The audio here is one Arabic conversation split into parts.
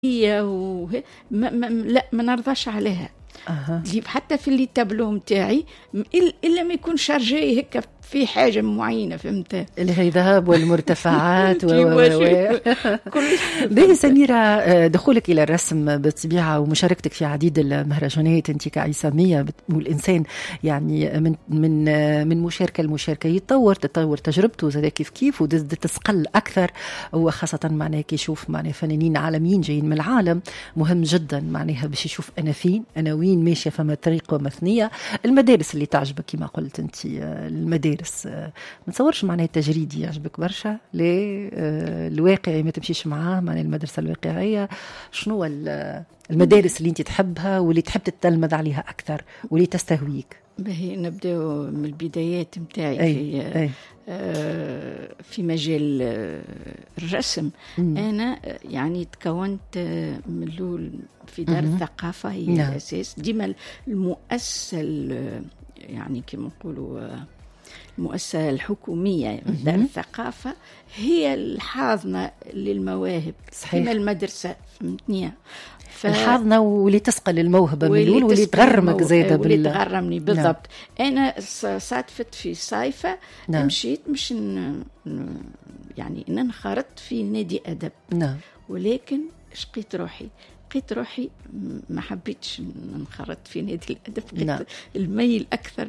لا ما نرضاش عليها. حتى في اللي تابلو متاعي إلا ما يكون شارجي هيك في حاجة معينة، فهمت، اللي هي ذهب والمرتفعات باهي سميرة، دخولك إلى الرسم بالطبيعة ومشاركتك في عديد المهرجانات، أنت كعيسامية والإنسان يعني من مشاركة لمشاركة يتطور تجربته زي كيف وتسقل أكثر، وخاصة معناها كي يشوف معناها فنانين عالميين جايين من العالم، مهم جدا معناها باش يشوف أنا وين ماشية، فما طريقة مثنية. المدارس اللي تعجبك كما قلت أنت، المدارس ما تصورش معناها التجريدي يعجبك برشا، الواقعي ما تمشيش معاه، معناها المدرسة الواقعية. شنو المدارس اللي انت تحبها واللي تحب تتلمذ عليها أكثر واللي تستهويك؟ باهي نبدأ من البدايات متاعي في مجال الرسم. أنا يعني تكونت من الأول في دار الثقافة، هي الأساس. ديما المؤسسة يعني كما نقولوا المؤسسة الحكومية دار الثقافة هي الحاضنة للمواهب، كما المدرسة، فهمتني، الحاضنة واللي تسقل الموهبة من الأول واللي تغرمك زايدة واللي تغرمني بالضبط. أنا صادفت في صيفة مشيت مش يعني ننخرط في نادي أدب، ولكن لقيت روحي ما حبيتش ننخرط في نادي الأدب، الميل أكثر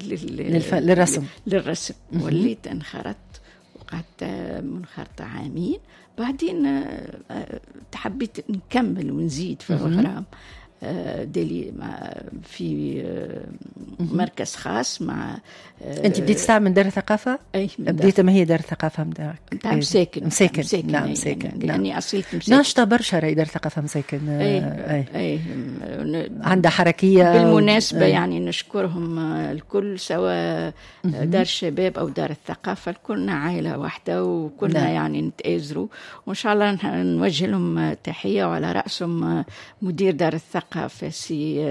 للرسم. وليت انخرطت وقعدت منخرطة عامين، بعدين حبيت نكمل ونزيد في الغرام دالي في مركز خاص مع انت بديت تساعد من دار الثقافه؟ اي بديت. ما هي دار الثقافه نتاعك؟ نتاع مساكن. نعم مساكن، لاني اصلت مساكن. ناشطه برشا راهي دار الثقافه مساكن. اي عندها حركيه بالمناسبه. يعني نشكرهم الكل، سواء دار الشباب او دار الثقافه، كلنا عائله واحده وكلنا يعني نتآزروا، وان شاء الله نوجه لهم تحيه، وعلى راسهم مدير دار الثقافة سي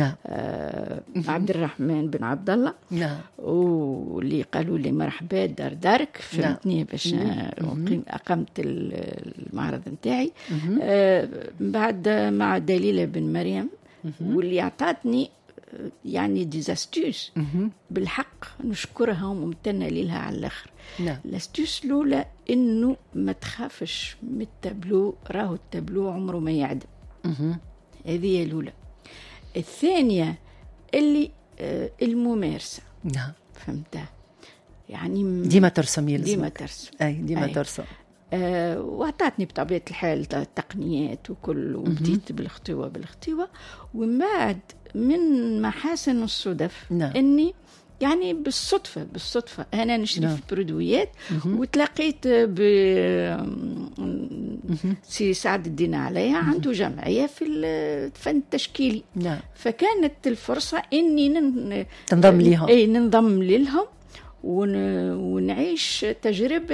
عبد الرحمن بن عبد الله، واللي قالوا لي مرحبا دارك، فهمتني، باش أقمت المعرض نتاعي بعد مع دليلة بن مريم، واللي أعطتني يعني ديزاستوس بالحق نشكرها وممتنة لها على الآخر. الاستوس الأولى إنه ما تخافش من التابلو، راهو التابلو عمره ما يعدم، هذه الأولى. الثانية اللي الممارسة، فهمتها، يعني ديما ترسم، ديما ترسم. وعطاتني بطبيعة الحال التقنيات وكل، وبديت بالاختواء، ومن بعد من محاسن الصدف أني يعني بالصدفة أنا نشري في برودويات، وتلاقيت سي سعد الدين عليها عنده جمعية في الفن التشكيلي، فكانت الفرصة إني ننضم لهم ونعيش تجربة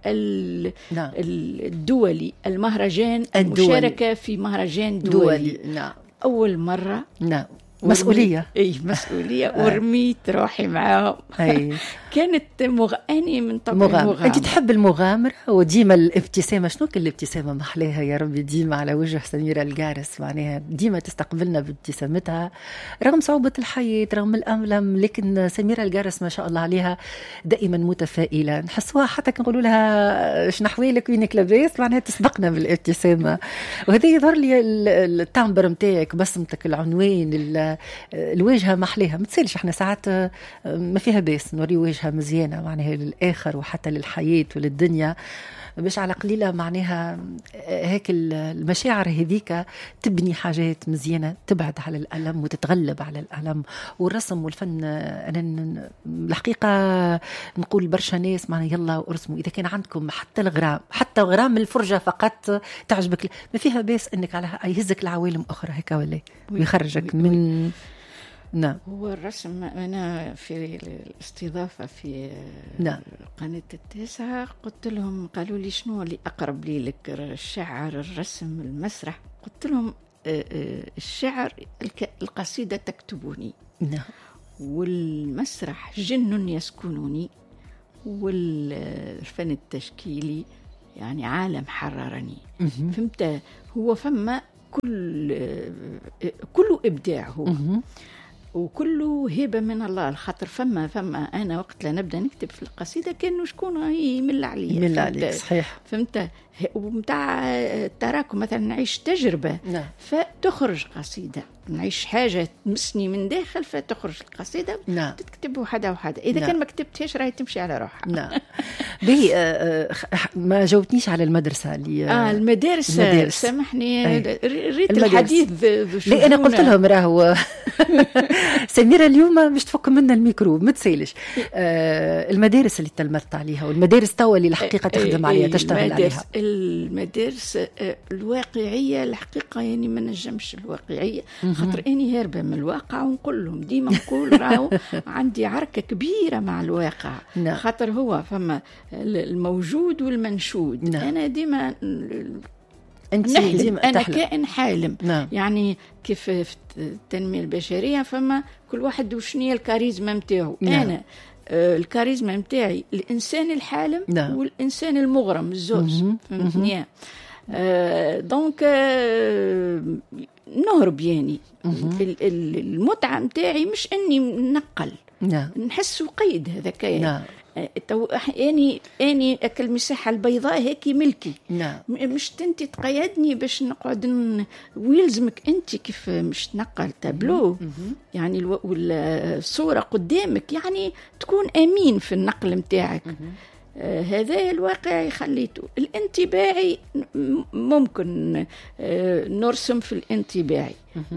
الدولي، المهرجان، المشاركة في مهرجان دولي. أول مرة مسؤولية. مسؤولية ورميت روحي معاهم. كانت أني من طبع المغامرة. أنت تحب المغامرة وديما الابتسامة. شنو كل الابتسامة محلاها يا ربي ديما على وجه سميرة الجارس، معناها ديما تستقبلنا بابتسامتها رغم صعوبة الحياة، رغم الألم، لكن سميرة الجارس ما شاء الله عليها دائما متفائلة، نحسوها حتى كنقولوا لها شنو أحوالك وينك لاباس، معناها تسبقنا بالابتسامة. وهذا يظهر لي التامبر متاعك، بسمتك، العنوان، الواجهة محلاها. ما تسالش احنا ساعات ما فيها باس نوري واجهة مزيانة معناها للآخر وحتى للحياة وللدنيا، باش على قليلة معناها هيك المشاعر هذيك تبني حاجات مزيانة تبعد على الألم وتتغلب على الألم. والرسم والفن أنا الحقيقة نقول برشا ناس معناها يلا ارسموا، إذا كان عندكم حتى غرام الفرجة فقط تعجبك، ما فيها باس إنك على يهزك العوالم أخرى هيك ولا ويخرجك من هو الرسم. أنا في الاستضافة في قناة التاسعة قلت لهم، قالوا لي شنو اللي أقرب لي لك، الشعر، الرسم، المسرح؟ قلت لهم الشعر القصيدة تكتبني، والمسرح جن يسكنني، والفن التشكيلي يعني عالم حررني. فهمت؟ هو فما كله إبداع هو وكله هبة من الله. الخاطر فما أنا وقت لا نبدأ نكتب في القصيدة كأنه شكون يمل عليا صحيح فهمت. ومتاع التراكم مثلا نعيش تجربة فتخرج قصيدة، نعيش حاجة تمسني من داخل فتخرج القصيدة تكتب وحدة إذا كان ما كتبتهاش راهي تمشي على روحها. ما جاوبتنيش على المدرسة اللي المدارس. سامحني ريت الحديث. لا أنا قلت لهم راهو سميرة اليوم مش تفك منا الميكرو ما تسيلش. المدارس اللي تلمذت عليها والمدارس توا اللي الحقيقة تخدم عليها تشتغل عليها. المدارس الواقعية الحقيقة يعني ما نجمش الواقعية خاطر أني هاربة من الواقع ونقول لهم ديما نقول راهو عندي عركة كبيرة مع الواقع خاطر هو فما الموجود والمنشود. أنا ديما أنا كائن حالم. يعني كيف في التنمية البشرية فما كل واحد وشنية الكاريزما متاعه. أنا الكاريزما متاعي الإنسان الحالم والإنسان المغرم الزوز فهمتني. دونك نهرب يعني المتعة متاعي مش أني نقل نحس وقيد هذا كيان أني أكل مساحة البيضاء هيك ملكي. مش تنتي تقيدني باش نقعد ويلزمك أنت كيف مش تنقل تابلو يعني والصورة قدامك يعني تكون أمين في النقل متاعك. هذا الواقع خليته. الانطباعي ممكن نرسم في الانطباعي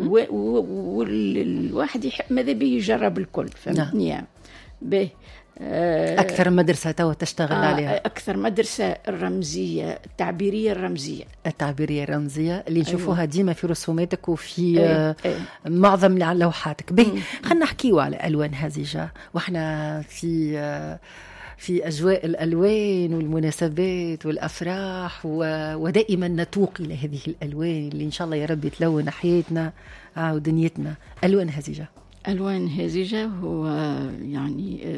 والواحد يحب ماذا بيه يجرب الكل فهمتني. به أكثر مدرسة توا تشتغل عليها أكثر مدرسة الرمزية التعبيرية الرمزية اللي نشوفوها ديما في رسوماتك وفي معظم لوحاتك. به خلنا نحكيوا على ألوان هزيجة وإحنا في أجواء الألوان والمناسبات والأفراح ودائما نتوق إلى هذه الألوان اللي إن شاء الله يا رب تلون حياتنا ودنيتنا. ألوان هزيجة هو يعني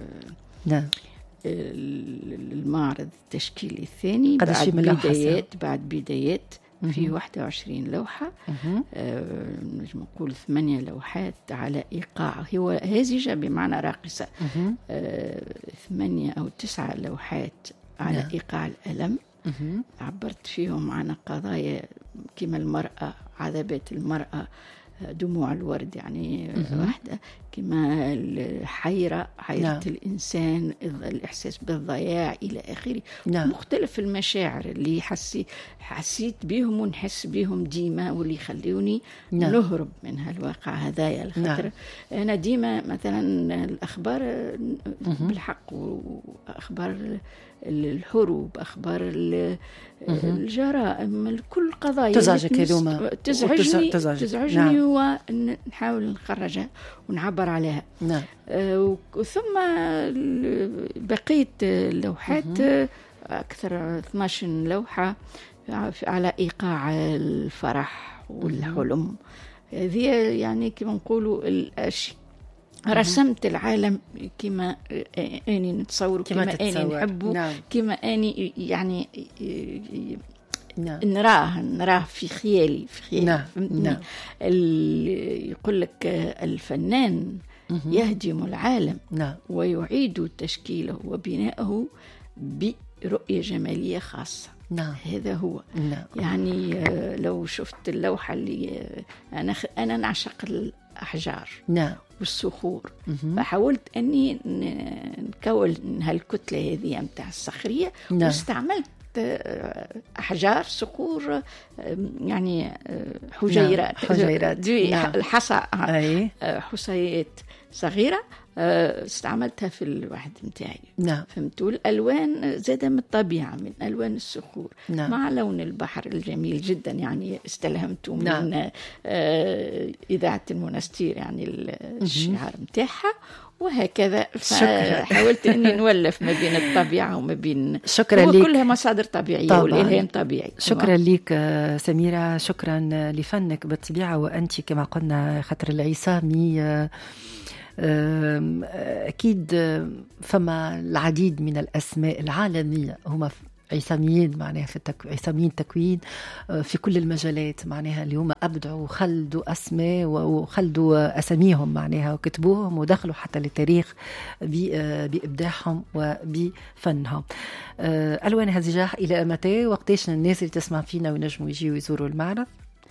المعرض التشكيلي الثاني بعد بدايات في 21 لوحة نجم نقول 8 لوحات على إيقاع. هو هزيجة بمعنى راقصة. 8 أو 9 لوحات على إيقاع الألم. عبرت فيهم عن قضايا كما المرأة، عذابات المرأة، دموع الورد يعني واحدة، كما حيرة الإنسان، الإحساس بالضياع إلى آخره. مختلف المشاعر اللي حسيت بهم ونحس بهم ديما واللي يخلوني نهرب من هالواقع هذايا. الخطر أنا ديما مثلا الأخبار بالحق وأخبار الحروب، أخبار الجرائم، كل قضايا تزعجني ونحاول نخرجها ونعبر عليها. ثم بقية اللوحات أكثر 12 لوحة على إيقاع الفرح والحلم. هذه يعني كما نقولوا الأشياء. رسمت العالم كما أني نتصور، كما أني نحبه، كما أني يعني نراه في خيالي. يقول لك الفنان يهدم العالم ويعيد تشكيله وبناءه برؤية جمالية خاصة. هذا هو. يعني لو شفت اللوحة اللي أنا نعشق الأحجار والصخور، فحاولت أني نكون هالكتلة هذه متاع الصخرية، واستعملت أحجار، صخور، يعني حجيرات الحصى، حصيات صغيرة استعملتها في الواحد متاعي. فهمتوا الألوان زادة من الطبيعة، من ألوان الصخور مع لون البحر الجميل جدا. يعني استلهمته من إذاعة المنستير، يعني الشعار متاعها، وهكذا. حاولت أني نولف ما بين الطبيعة وما بين كلها مصادر طبيعية والإلهام طبيعي. شكرا لك سميرة، شكرا لفنك بالطبيعة. وأنت كما قلنا خطر العصامي أكيد فما العديد من الأسماء العالمية هما عيساميين معناها عيساميين تكوين في كل المجالات معناها. اليوم أبدعوا وخلدوا أسماء وخلدوا أساميهم معناها وكتبوهم ودخلوا حتى للتاريخ بإبداعهم وبفنهم. ألوان هزيجة إلى متى وقتاش الناس اللي تسمع فينا وينجموا يجيوا يزوروا المعرض؟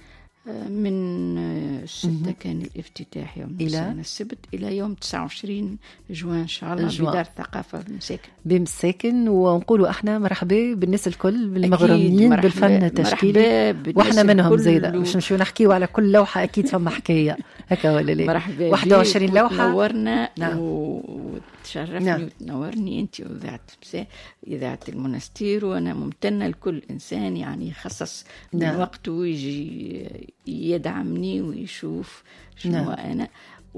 من 6 كان الافتتاح يوم السبت إلى يوم 29 جوان إن شاء الله بدار الثقافة بمساكن. ونقولوا احنا مرحبا بالناس الكل بالمغرمين بالفن التشكيلي واحنا منهم زيدا مش نمشيو نحكيو على كل لوحة أكيد فما حكاية هكا ولا لا؟ مرحبا 21 لوحة نورنا. نعم. وتشرفني. نعم. وتنورني أنت وإذاعة المنستير، وأنا ممتنة لكل إنسان يعني يخصص من نعم. وقته ويجي يدعمني ويشوف شنو نعم. أنا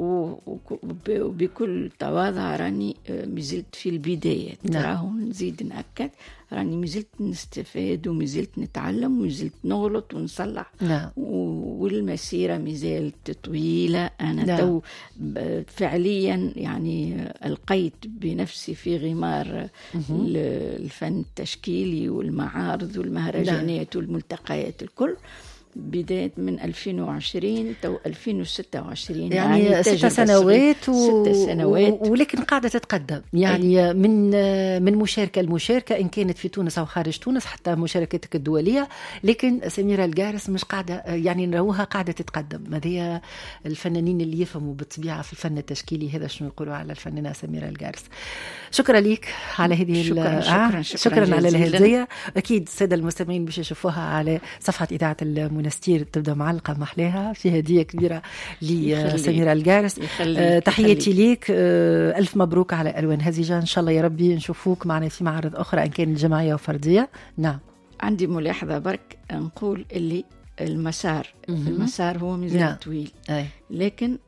وبكل تواضع راني مازلت في البداية. نعم. راهو نزيد نأكد راني مازلت نستفاد ومازلت نتعلم ومازلت نغلط ونصلح. نعم. والمسيرة مازالت طويلة. أنا نعم. تو فعليا يعني ألقيت بنفسي في غمار الفن التشكيلي والمعارض والمهرجانات نعم. والملتقيات الكل بداية من 2020 تو 2026 يعني 6 سنوات 6 سنوات ولكن قاعدة تتقدم يعني من مشاركة لمشاركة إن كانت في تونس أو خارج تونس حتى مشاركتك الدولية. لكن سميرة الجارس مش قاعدة يعني نروها قاعدة تتقدم. هذه الفنانين اللي يفهموا بالطبيعة في الفن التشكيلي هذا شنو يقولوا على الفنانة سميرة الجارس. شكرا ليك على هذه شكرا على الهدية. أكيد السادة المستمعين باش يشوفوها على صفحة إذاعة المنستير تبدأ معلقة محلاها في هدية كبيرة لسميرة الجارس. تحياتي ليك. ألف مبروك على ألوان هزيجة. إن شاء الله يا ربي نشوفوك معنا في معرض أخرى إن كان جماعية وفردية. نعم. عندي ملاحظة برك نقول اللي المسار هو ميزان نعم. طويل لكن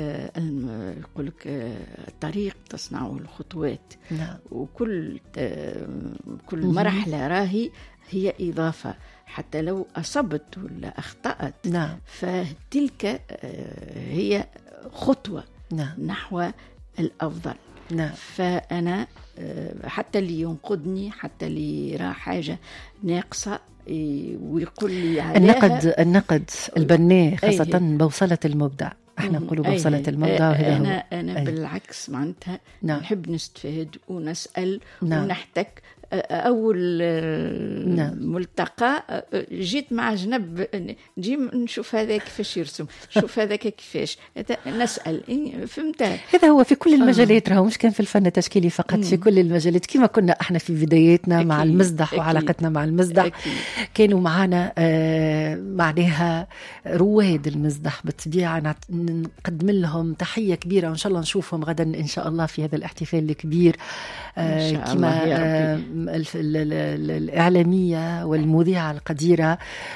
يقولك الطريق تصنعه الخطوات. نعم. وكل مرحلة راهي هي إضافة حتى لو أصبت ولا أخطأت. نعم. فتلك هي خطوة نعم. نحو الأفضل. نعم. فأنا حتى اللي ينقدني حتى اللي يرى حاجة ناقصة ويقول لي عليها النقد البناء خاصة بوصلة المبدع. احنا نقولوا بوصلة المبدع. وهذا أنا بالعكس معناتها نعم. نحب نستفاد ونسأل نعم. ونحتك. أول نعم. ملتقى جيت مع جنب نجي نشوف هذا كيفاش يرسم شوف هذا كيفاش نسأل فهمت. هذا هو في كل المجالات راهو مش كان في الفن التشكيلي فقط. في كل المجالات كما كنا احنا في بداياتنا أكيد. مع المزدح وعلاقتنا مع المزدح أكيد. كانوا معنا معناها رواد المزدح بالطبيعة. نقدم لهم تحية كبيرة وإن شاء الله نشوفهم غدا إن شاء الله في هذا الاحتفال الكبير. كما الإعلامية والمذيعة القديرة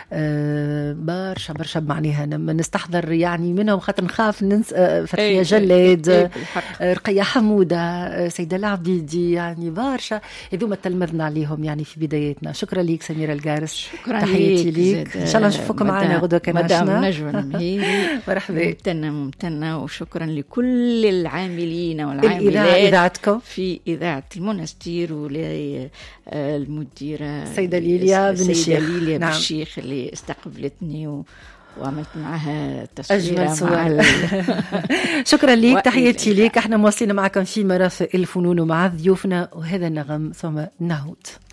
برشا معناها نستحضر يعني منهم خاطر نخاف ننسى فتحية جلاد رقية حمودة سيدة العبيدي يعني برشا هذوما تلمذنا عليهم يعني في بداياتنا. شكرا ليك سميرة الجارس. تحياتي ليك. إن شاء الله نشوفك معنا غدوة كان عشنا. مرحبا. ممتنة وشكرا لكل العاملين والعاملات في إذاعة المنستير والمديرة السيدة ليليا بن الشيخ اللي استقبلتني وعملت معها تصوير شكرا ليك. تحياتي ليك. احنا مواصلين معكم في مرافق الفنون ومع ضيوفنا وهذا النغم ثم نعود.